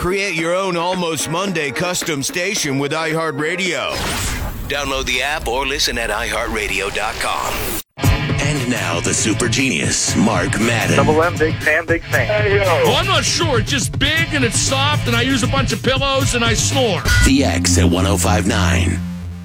Create your own Almost Monday custom station with iHeartRadio. Download the app or listen at iHeartRadio.com. And now the super genius, Mark Madden. Double M, big fan, big fan. Hey, yo. Well, I'm not sure. It's just big and it's soft, and I use a bunch of pillows and I snore. The X at 105.9.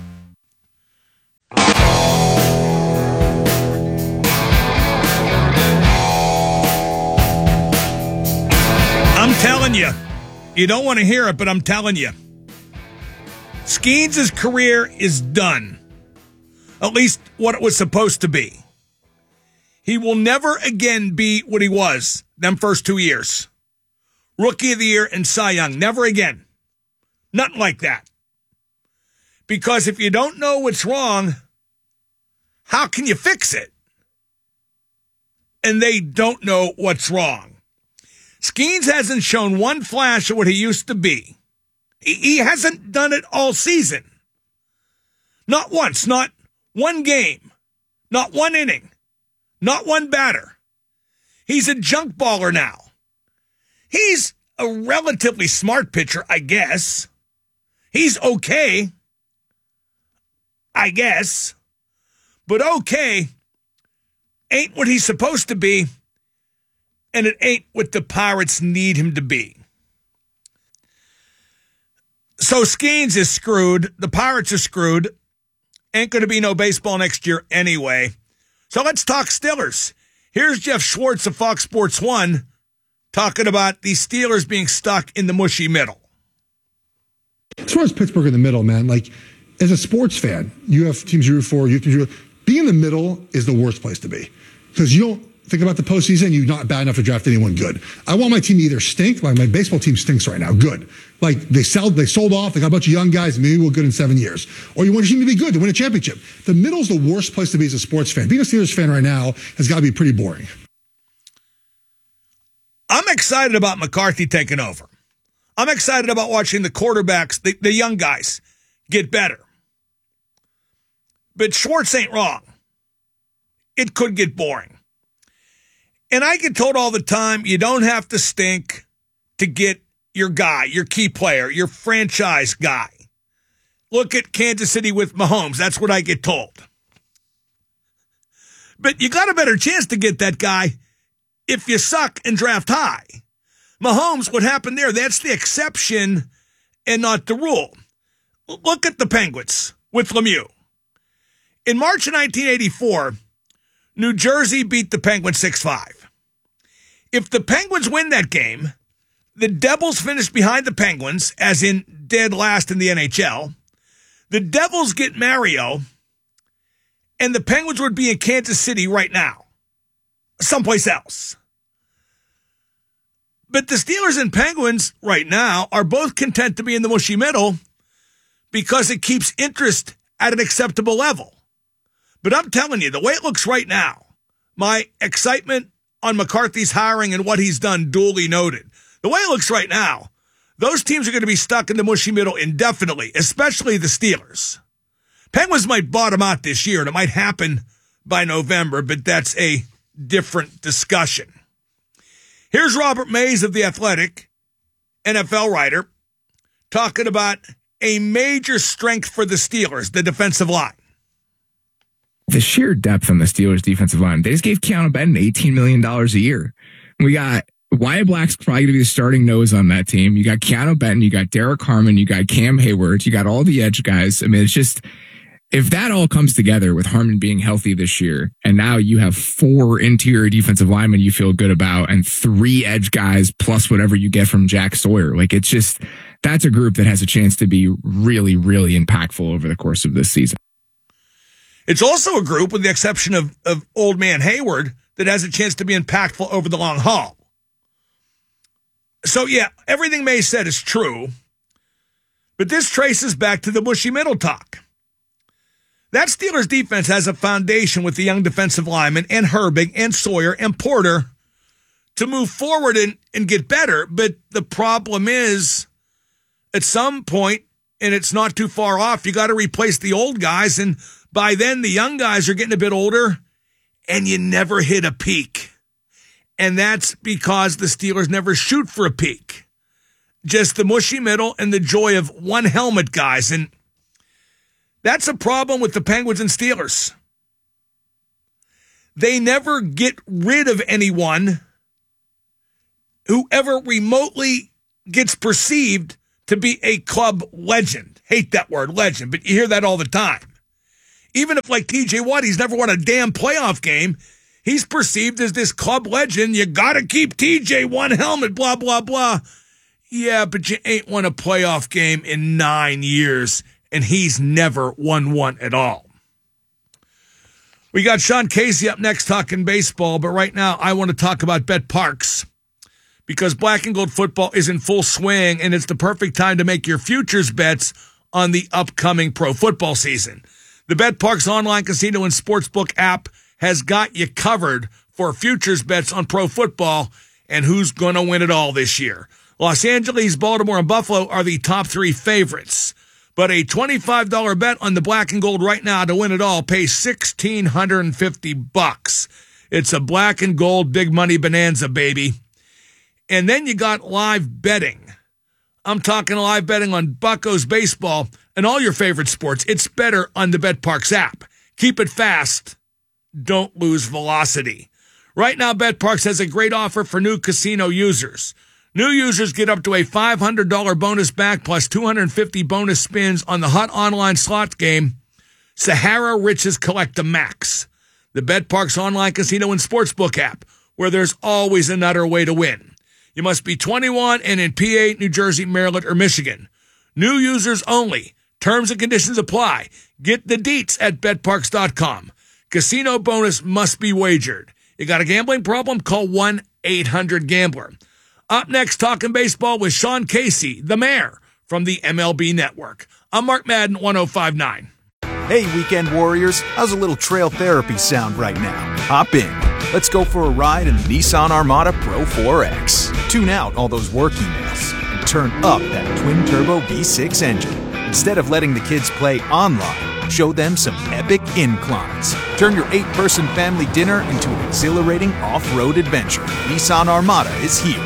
I'm telling you. You don't want to hear it, but I'm telling you. Skeens' career is done. At least what it was supposed to be. He will never again be what he was them first 2 years. Rookie of the Year and Cy Young. Never again. Nothing like that. Because if you don't know what's wrong, how can you fix it? And they don't know what's wrong. Skeens hasn't shown one flash of what he used to be. He hasn't done it all season. Not once, not one game, not one inning, not one batter. He's a junk baller now. He's a relatively smart pitcher, I guess. He's okay, I guess. But okay ain't what he's supposed to be, and it ain't what the Pirates need him to be. So Skeens is screwed. The Pirates are screwed. Ain't going to be no baseball next year anyway. So let's talk Steelers. Here's Jeff Schwartz of Fox Sports 1 talking about the Steelers being stuck in the mushy middle. As far as Pittsburgh in the middle, man, like, as a sports fan, you have teams you root for, you have teams you root for. Being in the middle is the worst place to be. Because you don't think about the postseason, you're not bad enough to draft anyone good. I want my team to either stink, like my baseball team stinks right now, good. Like they sold off, they got a bunch of young guys, maybe we're good in 7 years. Or you want your team to be good, to win a championship. The middle's the worst place to be as a sports fan. Being a Steelers fan right now has got to be pretty boring. I'm excited about McCarthy taking over. I'm excited about watching the quarterbacks, the young guys, get better. But Schwartz ain't wrong. It could get boring. And I get told all the time, you don't have to stink to get your guy, your key player, your franchise guy. Look at Kansas City with Mahomes. That's what I get told. But you got a better chance to get that guy if you suck and draft high. Mahomes, what happened there, that's the exception and not the rule. Look at the Penguins with Lemieux. In March of 1984, New Jersey beat the Penguins 6-5. If the Penguins win that game, the Devils finish behind the Penguins, as in dead last in the NHL. The Devils get Mario, and the Penguins would be in Kansas City right now, someplace else. But the Steelers and Penguins right now are both content to be in the mushy middle because it keeps interest at an acceptable level. But I'm telling you, the way it looks right now, my excitement on McCarthy's hiring and what he's done duly noted. The way it looks right now, those teams are going to be stuck in the mushy middle indefinitely, especially the Steelers. Penguins might bottom out this year, and it might happen by November, but that's a different discussion. Here's Robert Mays of The Athletic, NFL writer, talking about a major strength for the Steelers, the defensive line. The sheer depth on the Steelers defensive line. They just gave Keanu Benton $18 million a year. We got Wyatt Black's probably going to be the starting nose on that team. You got Keanu Benton, you got Derek Harmon, you got Cam Hayward, you got all the edge guys. I mean, it's just, if that all comes together with Harmon being healthy this year, and now you have 4 interior defensive linemen you feel good about, and 3 edge guys plus whatever you get from Jack Sawyer, like it's just, that's a group that has a chance to be really, really impactful over the course of this season. It's also a group, with the exception of old man Hayward, that has a chance to be impactful over the long haul. So, yeah, everything May said is true, but this traces back to the mushy middle talk. That Steelers defense has a foundation with the young defensive linemen and Herbig and Sawyer and Porter to move forward and get better, but the problem is, at some point, and it's not too far off, you got to replace the old guys, and by then, the young guys are getting a bit older, and you never hit a peak. And that's because the Steelers never shoot for a peak. just the mushy middle and the joy of one helmet, guys. And that's a problem with the Penguins and Steelers. They never get rid of anyone who ever remotely gets perceived to be a club legend. Hate that word, legend, but you hear that all the time. Even if, like TJ Watt, he's never won a damn playoff game, he's perceived as this club legend. You got to keep TJ one helmet, blah, blah, blah. Yeah, but you ain't won a playoff game in 9 years, and he's never won one at all. We got Sean Casey up next talking baseball, but right now I want to talk about BetParx because Black and Gold football is in full swing, and it's the perfect time to make your futures bets on the upcoming pro football season. The BetParx online casino and sportsbook app has got you covered for futures bets on pro football and who's going to win it all this year. Los Angeles, Baltimore, and Buffalo are the top 3 favorites. But a $25 bet on the Black and Gold right now to win it all pays $1,650. It's a Black and Gold big money bonanza, baby. And then you got live betting. I'm talking live betting on Buccos baseball and all your favorite sports. It's better on the BetParx app. Keep it fast. Don't lose velocity. Right now, BetParx has a great offer for new casino users. New users get up to a $500 bonus back plus 250 bonus spins on the hot online slot game, Sahara Riches Collect a Max, the BetParx online casino and sportsbook app, where there's always another way to win. You must be 21 and in PA, New Jersey, Maryland, or Michigan. New users only. Terms and conditions apply. Get the deets at BetParx.com. Casino bonus must be wagered. You got a gambling problem? Call 1-800-GAMBLER. Up next, talking baseball with Sean Casey, the mayor, from the MLB Network. I'm Mark Madden, 105.9. Hey, weekend warriors, how's a little trail therapy sound right now? Hop in. Let's go for a ride in the Nissan Armada Pro 4X. Tune out all those work emails and turn up that twin-turbo V6 engine. Instead of letting the kids play online, show them some epic inclines. Turn your 8-person family dinner into an exhilarating off-road adventure. Nissan Armada is here.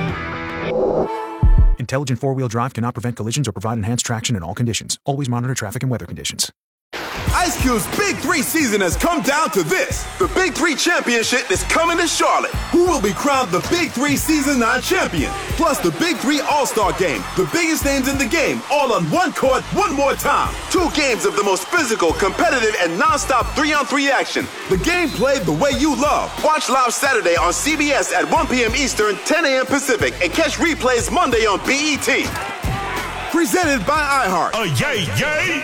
Intelligent four-wheel drive cannot prevent collisions or provide enhanced traction in all conditions. Always monitor traffic and weather conditions. Ice Cube's Big 3 season has come down to this. The Big 3 Championship is coming to Charlotte. Who will be crowned the Big 3 Season 9 champion? Plus the Big 3 All-Star Game. The biggest names in the game, all on one court, one more time. 2 games of the most physical, competitive, and non-stop 3-on-3 action. The game played the way you love. Watch live Saturday on CBS at 1 p.m. Eastern, 10 a.m. Pacific, and catch replays Monday on BET. Presented by iHeart. Yay, yay!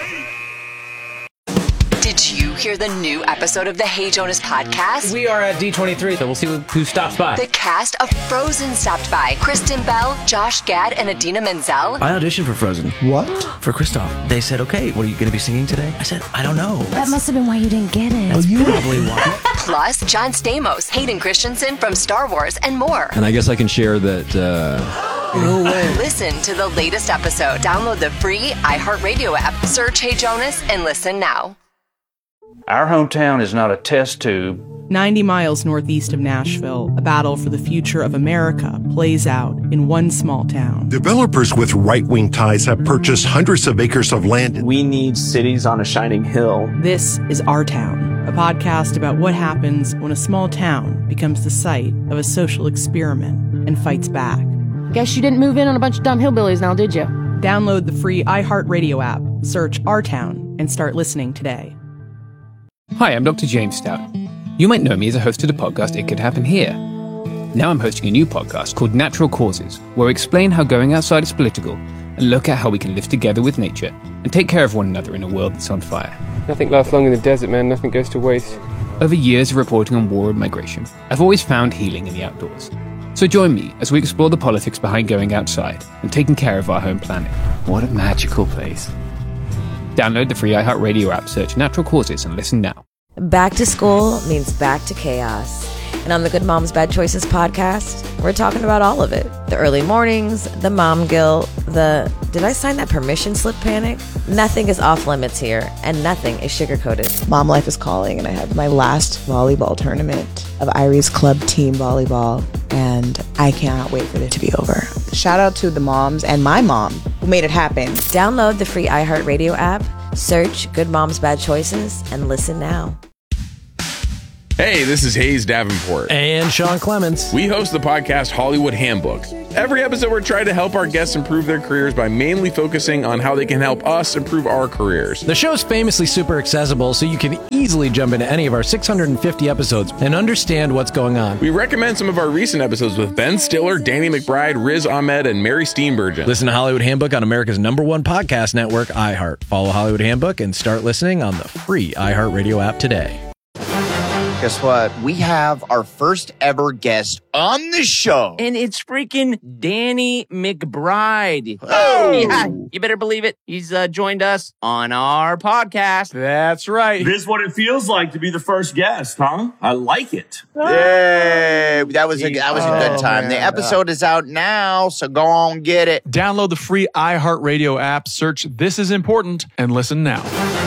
Did you hear the new episode of the Hey Jonas podcast? We are at D23, so we'll see who stops by. The cast of Frozen stopped by. Kristen Bell, Josh Gad, and Idina Menzel. I auditioned for Frozen. What? For Kristoff. They said, okay, what are you going to be singing today? I said, I don't know. That must have been why you didn't get it. That's probably why. Plus, John Stamos, Hayden Christensen from Star Wars, and more. And I guess I can share that... No way. Listen to the latest episode. Download the free iHeartRadio app. Search Hey Jonas and listen now. Our hometown is not a test tube. 90 miles northeast of Nashville, a battle for the future of America plays out in one small town. Developers with right-wing ties have purchased hundreds of acres of land. We need cities on a shining hill. This is Our Town, a podcast about what happens when a small town becomes the site of a social experiment and fights back. Guess you didn't move in on a bunch of dumb hillbillies now, did you? Download the free iHeartRadio app, search Our Town, and start listening today. Hi, I'm Dr. James Stout. You might know me as a host of the podcast It Could Happen Here. Now I'm hosting a new podcast called Natural Causes, where I explain how going outside is political and look at how we can live together with nature and take care of one another in a world that's on fire. Nothing lasts long in the desert, man. Nothing goes to waste. Over years of reporting on war and migration, I've always found healing in the outdoors. So join me as we explore the politics behind going outside and taking care of our home planet. What a magical place. Download the free iHeartRadio app, search Natural Causes, and listen now. Back to school means back to chaos. And on the Good Moms Bad Choices podcast, we're talking about all of it. The early mornings, the mom guilt, the did I sign that permission slip panic? Nothing is off limits here, and nothing is sugar-coated. Mom life is calling, and I had my last volleyball tournament of Irie's club team volleyball. and I cannot wait for it to be over. Shout out to the moms and my mom who made it happen. Download the free iHeartRadio app, search Good Moms Bad Choices, and listen now. Hey, this is Hayes Davenport. And Sean Clements. We host the podcast Hollywood Handbook. Every episode, we're trying to help our guests improve their careers by mainly focusing on how they can help us improve our careers. The show's famously super accessible, so you can easily jump into any of our 650 episodes and understand what's going on. We recommend some of our recent episodes with Ben Stiller, Danny McBride, Riz Ahmed, and Mary Steenburgen. Listen to Hollywood Handbook on America's #1 podcast network, iHeart. Follow Hollywood Handbook and start listening on the free iHeartRadio app today. Guess what? We have our first ever guest on the show. And it's freaking Danny McBride. Oh! Yeah, you better believe it. He's joined us on our podcast. That's right. This is what it feels like to be the first guest, huh? I like it. Yay! That was a good time. Man. The episode is out now, so go on get it. Download the free iHeartRadio app, search This Is Important, and listen now.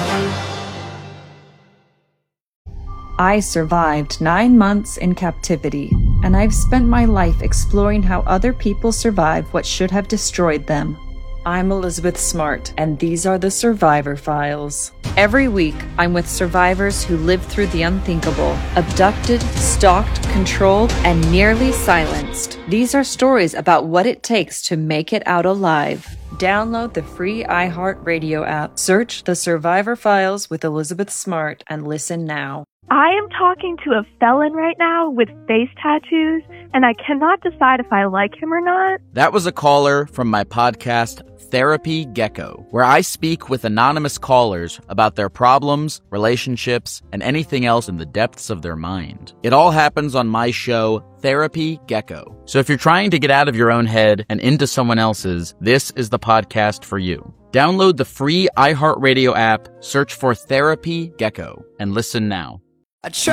I survived 9 months in captivity, and I've spent my life exploring how other people survive what should have destroyed them. I'm Elizabeth Smart, and these are the Survivor Files. Every week, I'm with survivors who lived through the unthinkable, abducted, stalked, controlled, and nearly silenced. These are stories about what it takes to make it out alive. Download the free iHeartRadio app, search The Survivor Files with Elizabeth Smart, and listen now. I am talking to a felon right now with face tattoos, and I cannot decide if I like him or not. That was a caller from my podcast, Therapy Gecko, where I speak with anonymous callers about their problems, relationships, and anything else in the depths of their mind. It all happens on my show, Therapy Gecko. So if you're trying to get out of your own head and into someone else's, this is the podcast for you. Download the free iHeartRadio app, search for Therapy Gecko, and listen now.